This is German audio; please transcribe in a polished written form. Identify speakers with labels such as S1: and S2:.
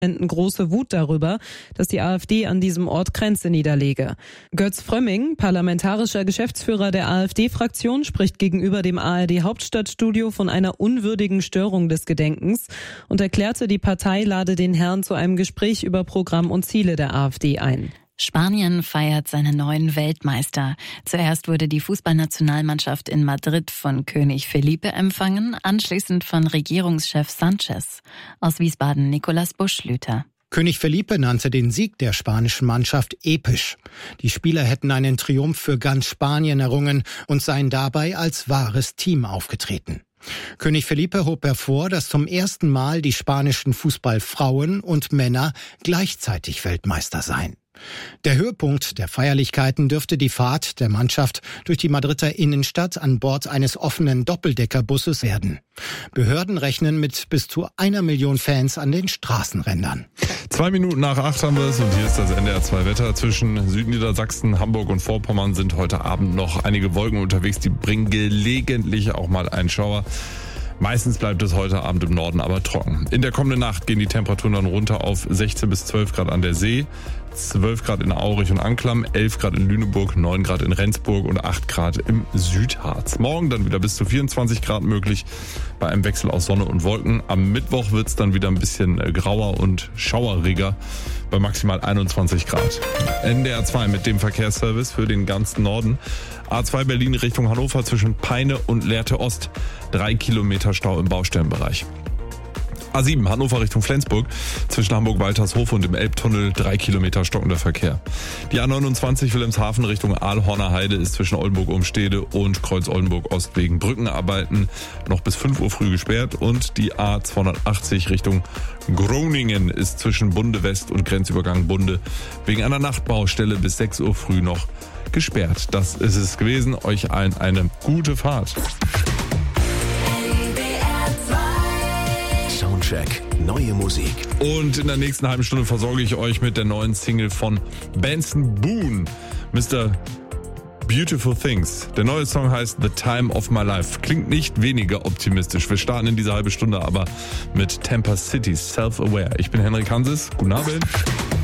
S1: große Wut darüber, dass die AfD an diesem Ort Kränze niederlege. Götz Frömming, parlamentarischer Geschäftsführer der AfD-Fraktion, spricht gegenüber dem ARD-Hauptstadtstudio von einer unwürdigen Störung des Gedenkens und erklärte, die Partei lade den Herrn zu einem Gespräch über Programm und Ziele der AfD ein.
S2: Spanien feiert seinen neuen Weltmeister. Zuerst wurde die Fußballnationalmannschaft in Madrid von König Felipe empfangen, anschließend von Regierungschef Sanchez. Aus Wiesbaden Nicolas Buschlüter.
S3: König Felipe nannte den Sieg der spanischen Mannschaft episch. Die Spieler hätten einen Triumph für ganz Spanien errungen und seien dabei als wahres Team aufgetreten. König Felipe hob hervor, dass zum ersten Mal die spanischen Fußballfrauen und Männer gleichzeitig Weltmeister seien. Der Höhepunkt der Feierlichkeiten dürfte die Fahrt der Mannschaft durch die Madrider Innenstadt an Bord eines offenen Doppeldeckerbusses werden. Behörden rechnen mit bis zu 1 Million Fans an den Straßenrändern.
S4: 7:02 haben wir es und hier ist das NDR 2 Wetter. Zwischen Südniedersachsen, Hamburg und Vorpommern sind heute Abend noch einige Wolken unterwegs, die bringen gelegentlich auch mal einen Schauer. Meistens bleibt es heute Abend im Norden aber trocken. In der kommenden Nacht gehen die Temperaturen dann runter auf 16 bis 12 Grad an der See, 12 Grad in Aurich und Anklam, 11 Grad in Lüneburg, 9 Grad in Rendsburg und 8 Grad im Südharz. Morgen dann wieder bis zu 24 Grad möglich bei einem Wechsel aus Sonne und Wolken. Am Mittwoch wird es dann wieder ein bisschen grauer und schaueriger bei maximal 21 Grad. NDR 2 mit dem Verkehrsservice für den ganzen Norden. A2 Berlin Richtung Hannover zwischen Peine und Lehrte Ost. 3 Kilometer Stau im Baustellenbereich. A7 Hannover Richtung Flensburg zwischen Hamburg-Waltershof und dem Elbtunnel 3 Kilometer stockender Verkehr. Die A29 Wilhelmshaven Richtung Aalhorner Heide ist zwischen Oldenburg-Umstede und Kreuz-Oldenburg-Ost wegen Brückenarbeiten noch bis 5 Uhr früh gesperrt und die A280 Richtung Groningen ist zwischen Bunde West und Grenzübergang Bunde wegen einer Nachtbaustelle bis 6 Uhr früh noch gesperrt. Das ist es gewesen. Euch allen eine gute Fahrt.
S5: Soundcheck, neue Musik.
S4: Und in der nächsten halben Stunde versorge ich euch mit der neuen Single von Benson Boone, Mr. Beautiful Things. Der neue Song heißt The Time of My Life. Klingt nicht weniger optimistisch. Wir starten in diese halbe Stunde aber mit Tampa City Self-Aware. Ich bin Henrik Hanses. Guten Abend.